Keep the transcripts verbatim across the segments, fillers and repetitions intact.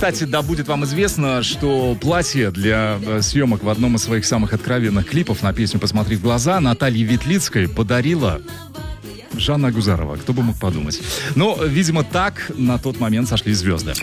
Кстати, да, будет вам известно, что платье для съемок в одном из своих самых откровенных клипов на песню «Посмотри в глаза» Наталье Ветлицкой подарила Жанна Агузарова. Кто бы мог подумать. Но, видимо, так на тот момент сошли звезды.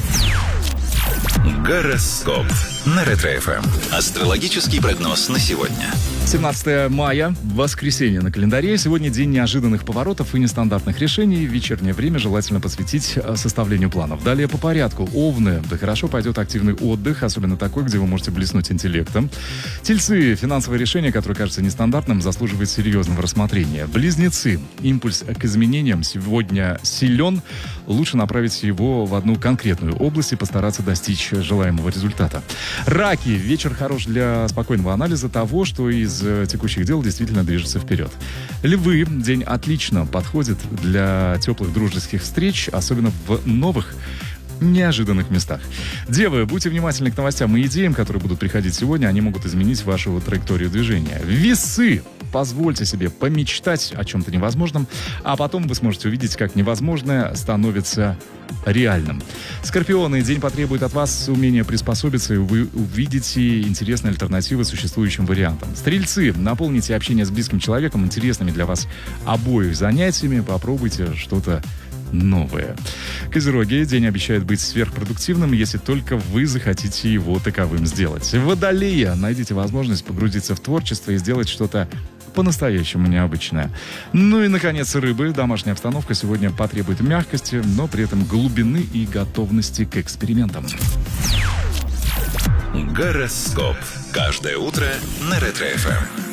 Гороскоп на Ретро-эф эм. Астрологический прогноз на сегодня. семнадцатое мая, воскресенье на календаре. Сегодня день неожиданных поворотов и нестандартных решений. Вечернее время желательно посвятить составлению планов. Далее по порядку. Овны. Да хорошо пойдет активный отдых, особенно такой, где вы можете блеснуть интеллектом. Тельцы. Финансовое решение, которое кажется нестандартным, заслуживает серьезного рассмотрения. Близнецы. Импульс к изменениям сегодня силен. Лучше направить его в одну конкретную область и постараться достичь желаемого результата. Раки. Вечер хорош для спокойного анализа того, что из текущих дел действительно движется вперед. Львы. День отлично подходит для теплых дружеских встреч, особенно в новых неожиданных местах. Девы, будьте внимательны к новостям и идеям, которые будут приходить сегодня. Они могут изменить вашу траекторию движения. Весы. Позвольте себе помечтать о чем-то невозможном, а потом вы сможете увидеть, как невозможное становится реальным. Скорпионы. День потребует от вас умения приспособиться, и вы увидите интересные альтернативы существующим вариантам. Стрельцы. Наполните общение с близким человеком интересными для вас обоих занятиями. Попробуйте что-то новое. Козероги. День обещает быть сверхпродуктивным, если только вы захотите его таковым сделать. Водолеи. Найдите возможность погрузиться в творчество и сделать что-то по-настоящему необычное. Ну и, наконец, рыбы. Домашняя обстановка сегодня потребует мягкости, но при этом глубины и готовности к экспериментам. Гороскоп. Каждое утро на Ретро-эф эм.